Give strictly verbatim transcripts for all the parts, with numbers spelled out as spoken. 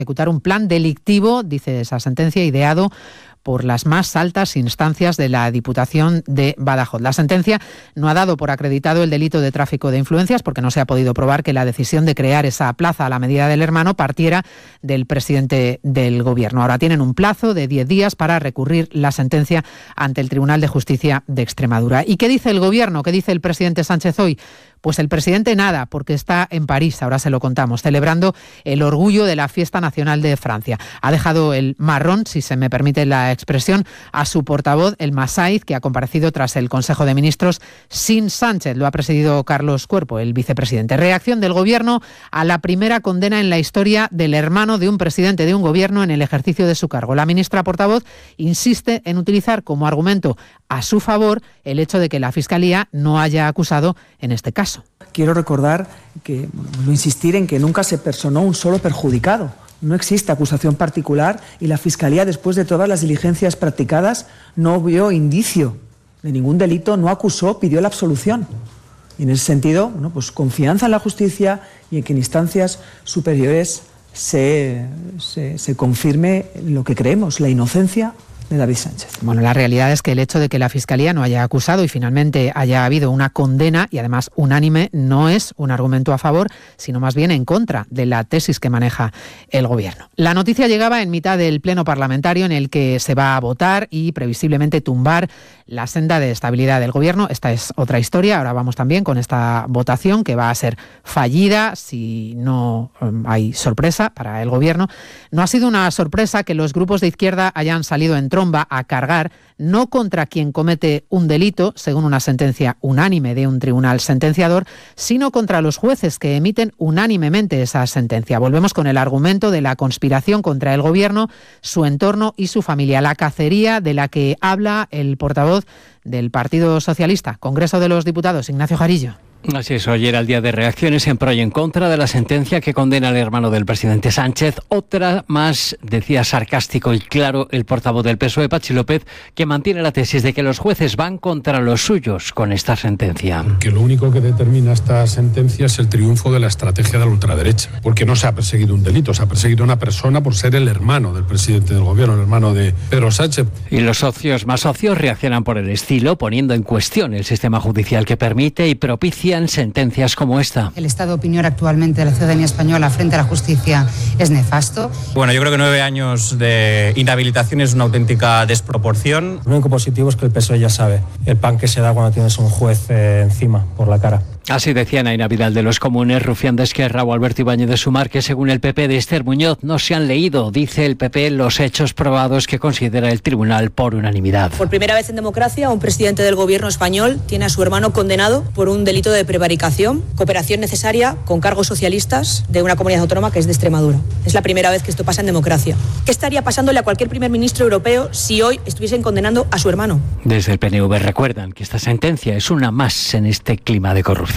ejecutar un plan delictivo, dice esa sentencia, ideado por las más altas instancias de la Diputación de Badajoz. La sentencia no ha dado por acreditado el delito de tráfico de influencias porque no se ha podido probar que la decisión de crear esa plaza a la medida del hermano partiera del presidente del Gobierno. Ahora tienen un plazo de diez días para recurrir la sentencia ante el Tribunal de Justicia de Extremadura. ¿Y qué dice el Gobierno? ¿Qué dice el presidente Sánchez hoy? Pues el presidente nada, porque está en París, ahora se lo contamos, celebrando el orgullo de la Fiesta Nacional de Francia. Ha dejado el marrón, si se me permite la expresión, a su portavoz, el Masaiz, que ha comparecido tras el Consejo de Ministros sin Sánchez. Lo ha presidido Carlos Cuerpo, el vicepresidente. Reacción del Gobierno a la primera condena en la historia del hermano de un presidente de un Gobierno en el ejercicio de su cargo. La ministra portavoz insiste en utilizar como argumento a su favor el hecho de que la Fiscalía no haya acusado en este caso. Quiero recordar que, bueno, insistir en que nunca se personó un solo perjudicado. No existe acusación particular y la Fiscalía, después de todas las diligencias practicadas, no vio indicio de ningún delito, no acusó, pidió la absolución. Y en ese sentido, bueno, pues confianza en la justicia y en que en instancias superiores se, se, se confirme lo que creemos, la inocencia de David Sánchez. Bueno, la realidad es que el hecho de que la Fiscalía no haya acusado y finalmente haya habido una condena, y además unánime, no es un argumento a favor, sino más bien en contra de la tesis que maneja el Gobierno. La noticia llegaba en mitad del pleno parlamentario en el que se va a votar y previsiblemente tumbar la senda de estabilidad del Gobierno. Esta es otra historia. Ahora vamos también con esta votación que va a ser fallida si no um, hay sorpresa para el Gobierno. No ha sido una sorpresa que los grupos de izquierda hayan salido en tromba a cargar no contra quien comete un delito, según una sentencia unánime de un tribunal sentenciador, sino contra los jueces que emiten unánimemente esa sentencia. Volvemos con el argumento de la conspiración contra el Gobierno, su entorno y su familia, la cacería de la que habla el portavoz del Partido Socialista, Congreso de los Diputados, Ignacio Jarillo. Así es, hoy era el día de reacciones en pro y en contra de la sentencia que condena al hermano del presidente Sánchez. Otra más, decía sarcástico y claro el portavoz del P S O E, Patxi López, que mantiene la tesis de que los jueces van contra los suyos con esta sentencia. Que lo único que determina esta sentencia es el triunfo de la estrategia de la ultraderecha, porque no se ha perseguido un delito, se ha perseguido a una persona por ser el hermano del presidente del Gobierno, el hermano de Pedro Sánchez. Y los socios más socios reaccionan por el estilo, poniendo en cuestión el sistema judicial que permite y propicia sentencias como esta. El estado de opinión actualmente de la ciudadanía española frente a la justicia es nefasto. Bueno, yo creo que nueve años de inhabilitación es una auténtica desproporción. Lo único positivo es que el P S O E ya sabe el pan que se da cuando tienes un juez eh, encima por la cara. Así decía Naina Vidal de los Comunes, Rufián de Esquerra o Alberto Ibáñez de Sumar, que según el P P de Esther Muñoz no se han leído, dice el P P, los hechos probados que considera el tribunal por unanimidad. Por primera vez en democracia, un presidente del Gobierno español tiene a su hermano condenado por un delito de prevaricación, cooperación necesaria con cargos socialistas de una comunidad autónoma que es de Extremadura. Es la primera vez que esto pasa en democracia. ¿Qué estaría pasándole a cualquier primer ministro europeo si hoy estuviesen condenando a su hermano? Desde el P N V recuerdan que esta sentencia es una más en este clima de corrupción.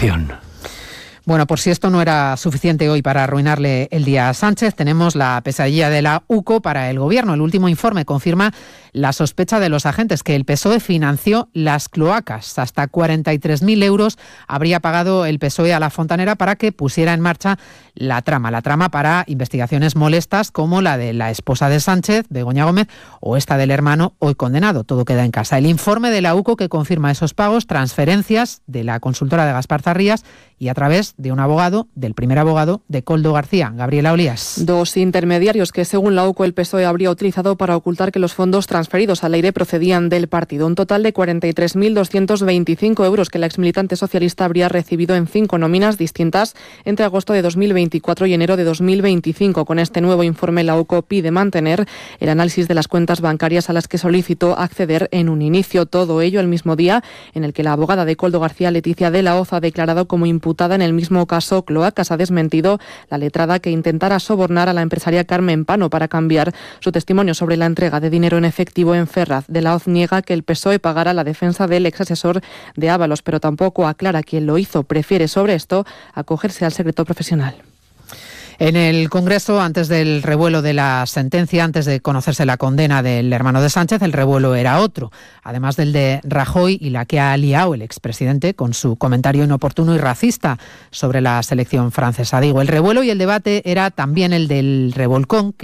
Bueno, por si esto no era suficiente hoy para arruinarle el día a Sánchez, tenemos la pesadilla de la U C O para el Gobierno. El último informe confirma la sospecha de los agentes que el P S O E financió las cloacas. Hasta cuarenta y tres mil euros habría pagado el P S O E a la fontanera para que pusiera en marcha la trama. La trama para investigaciones molestas como la de la esposa de Sánchez, Begoña Gómez, o esta del hermano hoy condenado. Todo queda en casa. El informe de la U C O que confirma esos pagos, transferencias de la consultora de Gaspar Zarrías y a través de un abogado, del primer abogado de Koldo García. Gabriela Olías. Dos intermediarios que según la U C O el P S O E habría utilizado para ocultar que los fondos transferidos al Leire procedían del partido. Un total de cuarenta y tres mil doscientos veinticinco euros que la exmilitante socialista habría recibido en cinco nóminas distintas entre agosto de dos mil veinticuatro y enero de dos mil veinticinco. Con este nuevo informe la U C O pide mantener el análisis de las cuentas bancarias a las que solicitó acceder en un inicio. Todo ello el mismo día en el que la abogada de Koldo García, Leticia de la Hoz, ha declarado como imputada en el mismo caso Cloacas. Ha desmentido la letrada que intentara sobornar a la empresaria Carmen Pano para cambiar su testimonio sobre la entrega de dinero en efectivo en Ferraz. De la Hoz niega que el P S O E pagara la defensa del ex asesor de Ábalos, pero tampoco aclara quién lo hizo. Prefiere sobre esto acogerse al secreto profesional. En el Congreso, antes del revuelo de la sentencia, antes de conocerse la condena del hermano de Sánchez, el revuelo era otro, además del de Rajoy y la que ha liado el expresidente con su comentario inoportuno y racista sobre la selección francesa. Digo, el revuelo y el debate era también el del revolcón que